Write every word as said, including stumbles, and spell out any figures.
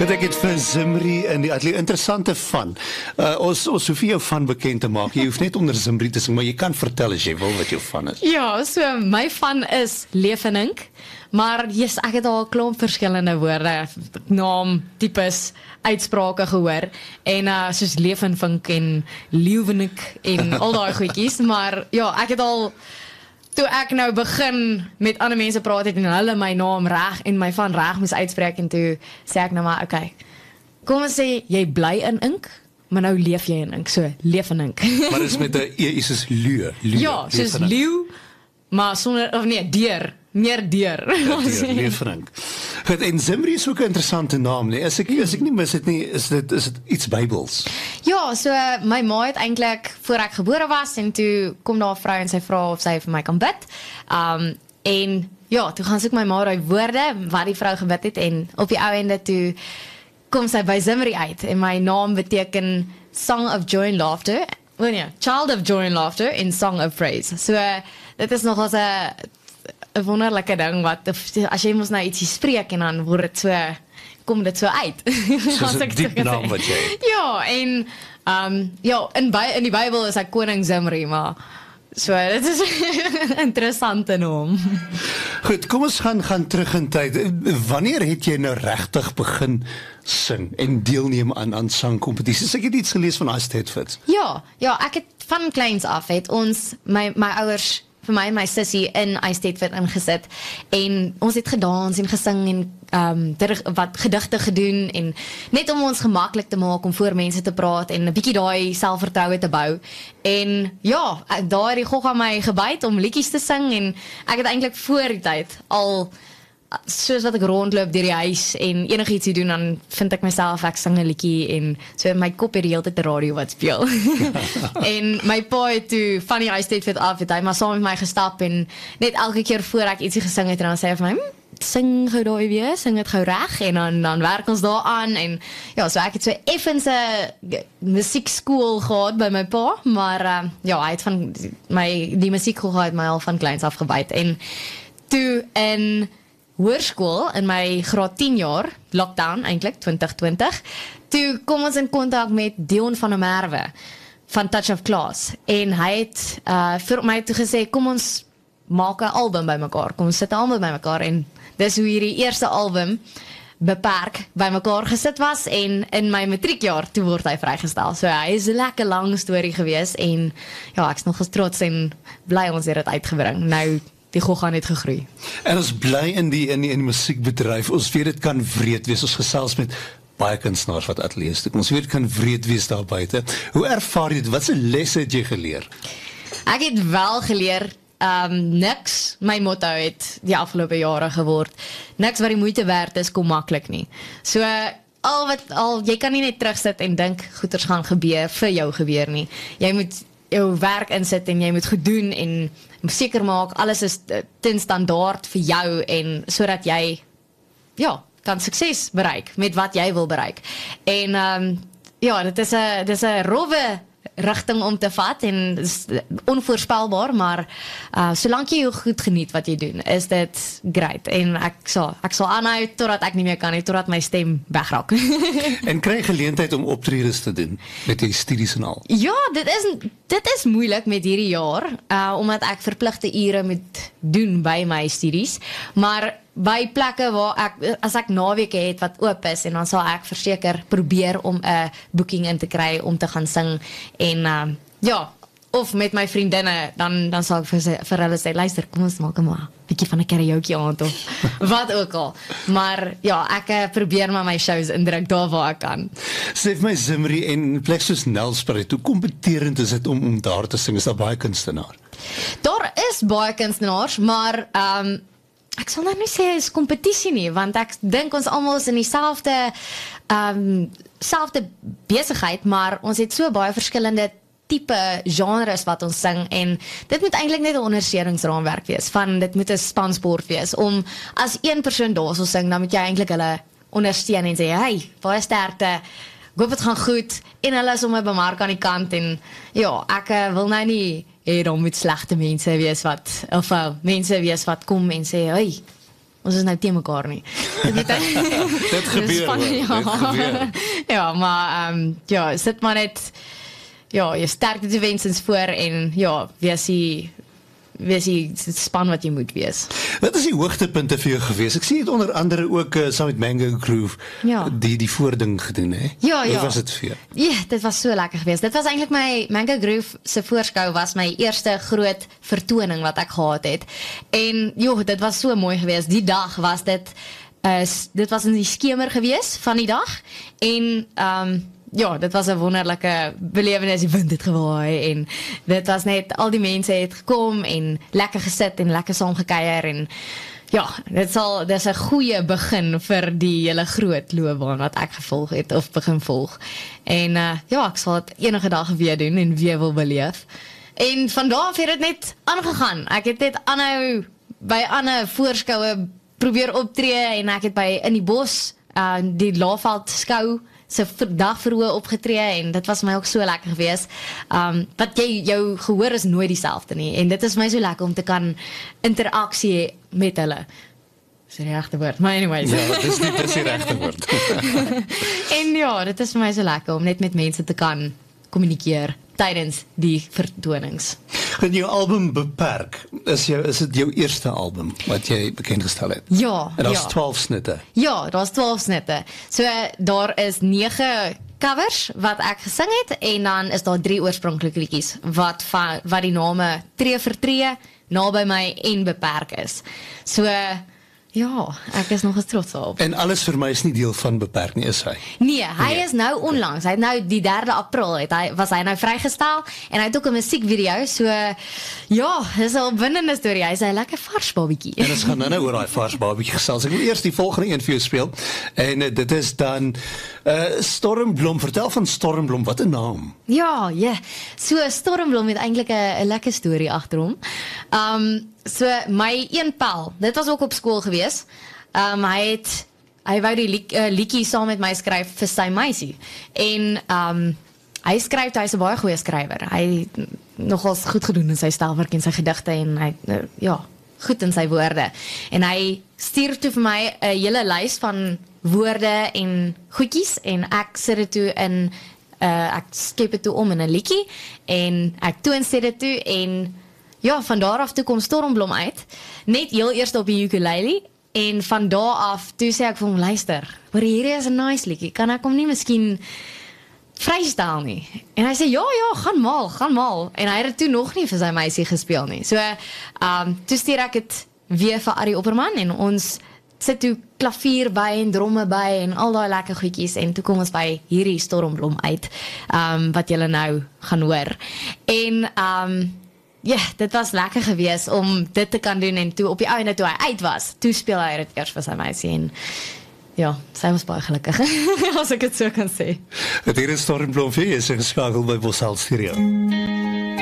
Goed, ek het vir Zimri in die atelier interessante van. Uh, ons, ons hoef nie jou van bekend te maak. Jy hoef net onder Zimri te sing, maar jy kan vertel as jy wil wat jou van is. Ja, so my van is Leef en Ink. Maar yes, ek het al 'n klomp verskillende woorde, naam, tipes, uitsprake gehoor. En uh, soos Leef en Vink en Leeuwenik en al daai goedjies. Maar ja, ek het al, toe ek nou begin met ander mense praat het en hulle my naam reg en my van reg moes uitspreek en toe sê ek nou maar, okay, kom ons sê, jy bly in ink, maar nou leef jy in ink, so, leef in ink. Maar dit is met 'n E, is is leeu. Ja, soos leeu, maar sonder, of nee, deur, meer deur. Ja, deur, leef in ink. Goed, en Zimri is ook 'n interessante naam, nee. As ek, as ek nie mis het nie, is dit, is dit iets Bybels? Ja, so my ma het eintlik, voor ek gebore was, en toe kom daar 'n vrou en sy vra of sy vir my kan bid. Um, en ja, toe gaan soek my ma daai woorde, wat die vrou gebid het, en op die ou ende toe kom sy by Zimri uit, en my naam beteken Song of Joy and Laughter, well, nee, Child of Joy and Laughter in Song of Praise. So, uh, dit is nog as 'n 'n wonderlike ding, wat, as jy mos nou ietsie spreek, en dan word dit so, kom dit so uit. Soos 'n diep naam wat jy. Ja, en, um, ja, in, by, in die Bybel is hy koning Zimri, maar, so, dit is 'n interessante naam. Goed, kom ons gaan, gaan terug in tyd. Wanneer het jy nou regtig begin sing en deelneem aan, aan sangkompetisies? Ek het iets gelees van Ice Tedford. Ja, ja, ek het van kleins af, het ons, my, my ouers, vir my en my sussie in Ice Tedford ingesit, en ons het gedans en gesing en um, ter, wat gedigte gedoen, en net om ons gemaklik te maak om voor mense te praat, en 'n bietjie daai selfvertroue te bou, en ja, daar het die gog aan my gebyt om liedjies te sing, en ek het eintlik voor die tyd al, soos wat ek rondloop deur die huis en enigiets doen, dan vind ek myself, ek sing 'n liedjie en so my kop het die hele tyd die radio wat speel. En my pa het toe van die Ice Tedford af, het hy maar saam met my gestap en net elke keer voor ek ietsie gesing het en dan sê hy vir my, hm, sing gou daai weer, sing dit gou reg, en dan, dan werk ons daar aan, en ja, so ek het so effens 'n musiekskool gehad by my pa, maar uh, ja, hy het van my, die musiekskool het my al van kleins af gebyt, en toe in hoërskool, in my graad tien jaar, lockdown eintlik, twintig twintig, toe kom ons in kontak met Dion van der Merwe, van Touch of Class, en hy het uh, vir my toe gesê, kom ons maak 'n album by mekaar, kom ons sit 'n album by mekaar, en dis hoe hierdie eerste album beperk by mekaar gesit was, en in my matriekjaar toe word hy vrygestel. So hy is 'n lekker lang storie gewees, en ja, ek is nog trots en bly ons het dit uitgebring. Nou, die gogga het gegroei. En ons bly in die, in die, in die musiekbedryf, ons weet dit kan wreed wees, ons gesels met baie kunstenaars wat ateliers doen, ons weet dit kan wreed wees daar buite. Hoe ervaar jy dit? Wat se lesse het jy geleer? Ek het wel geleer, Um, niks, my motto het die afgelope jare geword, niks wat die moeite werd is, kom maklik nie. So, al wat, al, jy kan nie net terugsit en dink, goeders gaan gebeur, vir jou gebeur nie. Jy moet jou werk insit en jy moet goed doen en seker maak, alles is ten standaard vir jou en so dat jy, ja, kan sukses bereik met wat jy wil bereik. En, um, ja, dit is 'n, dit is 'n rowwe rigting om te vat en is onvoorspelbaar, maar uh, solank jy jou goed geniet wat jy doen, is dit great, en ek sal, ek sal aanhou totdat ek nie meer kan nie, totdat my stem wegraak. En kry geleentheid om optredes te doen, met die studies en al? Ja, dit is, dit is moeilik met hierdie jaar, uh, omdat ek verpligte ure moet doen by my studies, maar by plekke waar ek, as ek naweke het wat oop is, en dan sal ek verseker probeer om 'n boeking in te kry, om te gaan sing, en uh, ja, of met my vriendinne, dan, dan sal ek vir, vir hulle sê, luister, kom ons maak maar 'n bietjie van 'n karaoke aand, of wat ook al. Maar ja, ek uh, probeer maar my shows indruk daar waar ek kan. Sê vir my, Zimri, en plek soos Nelspruit, hoe kompeterend is dit om, om daar te sing? Is daar baie kunstenaar? Daar is baie kunstenaars, maar um, ek sal nou nie sê is kompetisie nie, want ek dink ons almal is in dieselfde um, selfde besigheid, maar ons het so baie verskillende tipe genres wat ons sing, en dit moet eintlik net 'n ondersteuningsraamwerk wees, van dit moet 'n spansport wees, om as een persoon daar sal sing, dan moet jy eintlik hulle ondersteun en sê, hey, baie sterkte, ek hoop dit gaan goed, en hulle is om my bemark aan die kant, en ja, ek uh, wil nou nie hê dan moet slegte mense wees wat, of uh, mense wees wat kom en sê, hey, ons is nou teen mekaar nie. Dit Dit gebeur Span, hoor, ja. dit gebeur. Ja, maar um, ja, sit maar net ja, jy sterkte te wensens voor en ja, wees die wees die span wat jy moet wees. Wat is die hoogtepunte vir jou gewees? Ek sien het onder andere ook uh, saam met Mango Groove Ja. die die voording gedoen, hè? Ja, ja. Hoe was dit vir jou? Ja, dit was so lekker geweest. Dit was eintlik my Mango Groove se voorskou was my eerste groot vertoning wat ek gehad het. En joh, dit was so mooi geweest. Die dag was dit uh, dit was in die skemer geweest van die dag en um ja, dit was 'n wonderlike belewenis, die wind het gewaai en dit was net, al die mense het gekom en lekker gesit en lekker saam gekuier en ja, dit sal, dit is 'n goeie begin vir die hele groot loopbaan wat ek gevolg het of begin volg. En uh, ja, ek sal dit enige dag weer doen en weer wil beleef. En van daar af het dit net aangegaan. Ek het net aanhou by ander voorskoue probeer optree en ek het by in die bos uh, die Laagveld skou se dag verhoor opgetree en dit was my ook so lekker geweest. Um, wat jy, jou gehoor is nooit dieselfde nie en dit is my so lekker om te kan interaksie hê met hulle. Dis die regte woord, maar anyways. Ja, dis nie dis die regte woord. En ja, dit is vir my so lekker om net met mense te kan kommunikeer tydens die vertonings. Goed, jou album Beperk, is jou is dit jou eerste album wat jy bekend gestel het? Ja, En daar's ja. twaalf snitte. Ja, daar's twaalf snitte. So daar is nege covers wat ek gesing het en dan is daar drie oorspronklike liedjies wat van wat die name Tree vir Tree, Naby My en Beperk is. So ja, ek is nog eens trots daarop. En alles vir my is nie deel van Beperk nie, is hy? Nee, hy Nee. is nou onlangs, hy het nou die derde April het hy was hy nou vrygestel en hy het ook 'n musiekvideo, so ja, dis 'n opwindende storie. Hy's 'n lekker vars babietjie. En ons gaan nou nou oor daai vars babietjie gesels. Ek wil eers die volgende een vir jou speel. En uh, dit is dan uh, Stormblom. Vertel van Stormblom, wat 'n naam. Ja, ja. So Stormblom het eintlik 'n 'n lekker storie agter hom. Um so my een pel, dit was ook op skool gewees. Um hy het hy wou die lied, uh, liedjie saam met my skryf vir sy meisie. En um hy skryf, hy's 'n baie goeie skrywer. Hy het nogals goed gedoen in sy staalwerk en sy gedigte en hy uh, ja, goed in sy woorde. En hy stuur toe vir my 'n hele lys van woorde en goedjies en ek sit dit toe in uh, ek skep dit toe om in 'n liedjie en ek toon sê dit toe en ja, van daar af toe kom Stormblom uit. Net heel eers op die ukulele en van daar af toe sê ek vir hom luister, hoor hierdie is 'n nice liedjie. Kan ek hom nie miskien vrystel nie? En hy sê ja, ja, gaan maal, gaan maal. En hy het dit toe nog nie vir sy meisie gespeel nie. So, um toe stuur ek dit weer vir Arie Opperman en ons sit toe klavier by en dromme by en al daai lekker goedjies en toe kom ons by hierdie Stormblom uit, um wat julle nou gaan hoor. En um ja, yeah, dit was lekker geweest om dit te kan doen en toe op die einde toe hy uit was, toe speel hy dit eers vir sy meisie en ja, sy was baie gelukkig, as ek dit so kan sê. Het hier is Stormblom vir jy is ingeskakel by Bosal Stereo.